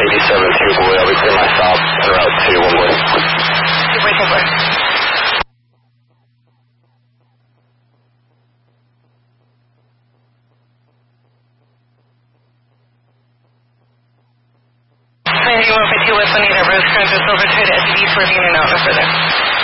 87 boy. I'll be clear my stop en route to 1 boy. 2 boy, 10 boy. You want 2 West Bonita, Rose Current, over to the SUV for being an out no further.